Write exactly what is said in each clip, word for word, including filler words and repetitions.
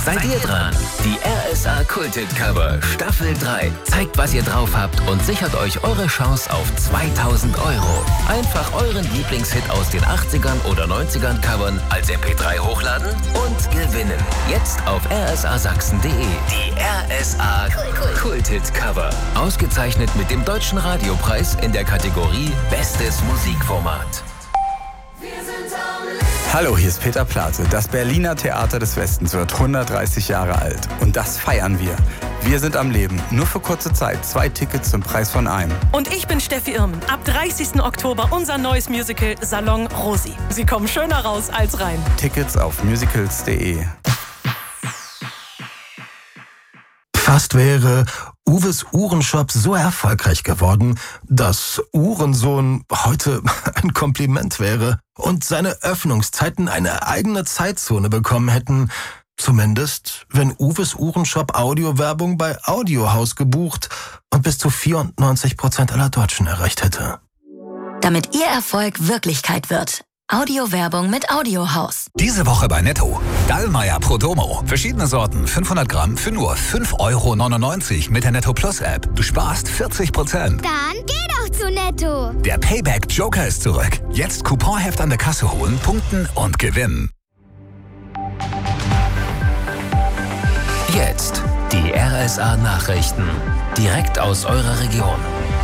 Seid ihr dran? Die R S A Kulthit Cover Staffel drei zeigt, was ihr drauf habt und sichert euch eure Chance auf zweitausend Euro. Einfach euren Lieblingshit aus den achtzigern oder neunzigern covern, als M P drei hochladen und gewinnen. Jetzt auf r s a sachsen punkt de. Die R S A Kulthit Cover. Ausgezeichnet mit dem Deutschen Radiopreis in der Kategorie Bestes Musikformat. Hallo, hier ist Peter Plate. Das Berliner Theater des Westens wird hundertdreißig Jahre alt. Und das feiern wir. Wir sind am Leben. Nur für kurze Zeit. Zwei Tickets zum Preis von einem. Und ich bin Steffi Irmen. Ab dreißigsten Oktober unser neues Musical Salon Rosi. Sie kommen schöner raus als rein. Tickets auf musicals punkt de. Fast wäre Uwes Uhrenshop so erfolgreich geworden, dass Uhrensohn heute ein Kompliment wäre und seine Öffnungszeiten eine eigene Zeitzone bekommen hätten. Zumindest, wenn Uwes Uhrenshop Audiowerbung bei Audiohaus gebucht und bis zu vierundneunzig Prozent aller Deutschen erreicht hätte. Damit Ihr Erfolg Wirklichkeit wird. Audiowerbung mit Audiohaus. Diese Woche bei Netto. Dallmayr Prodomo. Verschiedene Sorten, fünfhundert Gramm für nur fünf Euro neunundneunzig mit der Netto Plus App. Du sparst vierzig Prozent. Dann geh doch zu Netto. Der Payback Joker ist zurück. Jetzt Couponheft an der Kasse holen, punkten und gewinnen. Jetzt die R S A Nachrichten. Direkt aus eurer Region.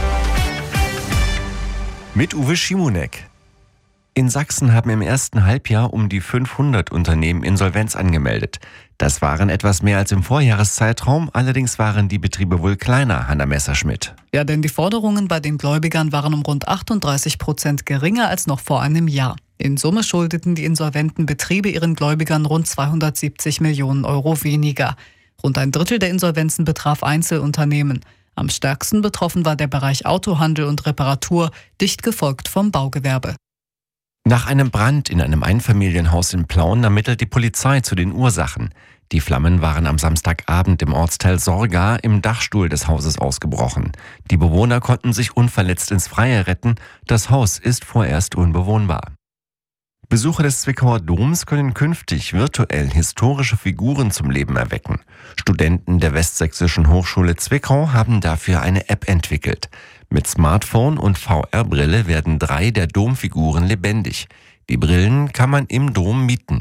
Mit Uwe Schimonek. In Sachsen haben im ersten Halbjahr um die fünfhundert Unternehmen Insolvenz angemeldet. Das waren etwas mehr als im Vorjahreszeitraum, allerdings waren die Betriebe wohl kleiner, Hanna Messerschmidt. Ja, denn die Forderungen bei den Gläubigern waren um rund achtunddreißig Prozent geringer als noch vor einem Jahr. In Summe schuldeten die insolventen Betriebe ihren Gläubigern rund zweihundertsiebzig Millionen Euro weniger. Rund ein Drittel der Insolvenzen betraf Einzelunternehmen. Am stärksten betroffen war der Bereich Autohandel und Reparatur, dicht gefolgt vom Baugewerbe. Nach einem Brand in einem Einfamilienhaus in Plauen ermittelt die Polizei zu den Ursachen. Die Flammen waren am Samstagabend im Ortsteil Sorga im Dachstuhl des Hauses ausgebrochen. Die Bewohner konnten sich unverletzt ins Freie retten. Das Haus ist vorerst unbewohnbar. Besucher des Zwickauer Doms können künftig virtuell historische Figuren zum Leben erwecken. Studenten der Westsächsischen Hochschule Zwickau haben dafür eine App entwickelt. Mit Smartphone und V R-Brille werden drei der Domfiguren lebendig. Die Brillen kann man im Dom mieten.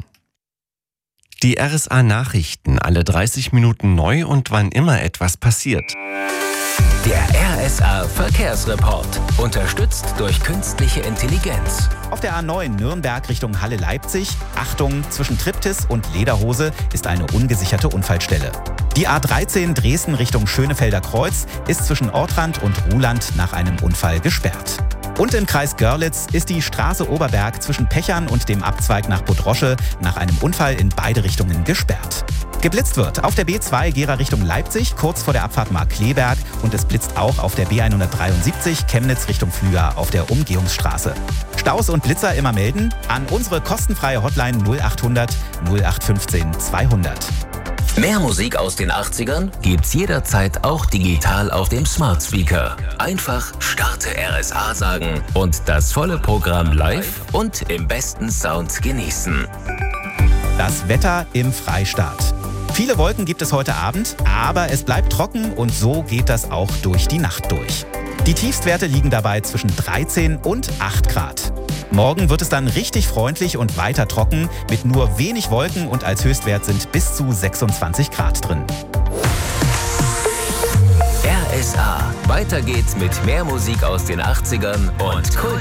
Die R S A-Nachrichten alle dreißig Minuten neu und wann immer etwas passiert. Der R S A Verkehrsreport. Unterstützt durch künstliche Intelligenz. Auf der A neun Nürnberg Richtung Halle-Leipzig. Achtung, zwischen Triptis und Lederhose ist eine ungesicherte Unfallstelle. Die A dreizehn Dresden Richtung Schönefelder Kreuz ist zwischen Ortrand und Ruhland nach einem Unfall gesperrt. Und im Kreis Görlitz ist die Straße Oberberg zwischen Pechern und dem Abzweig nach Budrosche nach einem Unfall in beide Richtungen gesperrt. Geblitzt wird auf der B zwei Gera Richtung Leipzig, kurz vor der Abfahrt Markkleeberg, und es blitzt auch auf der B hundertdreiundsiebzig Chemnitz Richtung Flüger auf der Umgehungsstraße. Staus und Blitzer immer melden an unsere kostenfreie Hotline null achthundert null acht fünfzehn zweihundert. Mehr Musik aus den achtzigern gibt's jederzeit auch digital auf dem Smart Speaker. Einfach Starte R S A sagen und das volle Programm live und im besten Sound genießen. Das Wetter im Freistaat. Viele Wolken gibt es heute Abend, aber es bleibt trocken und so geht das auch durch die Nacht durch. Die Tiefstwerte liegen dabei zwischen dreizehn und acht Grad. Morgen wird es dann richtig freundlich und weiter trocken mit nur wenig Wolken und als Höchstwert sind bis zu sechsundzwanzig Grad drin. R S A. Weiter geht's mit mehr Musik aus den achtzigern und Kult.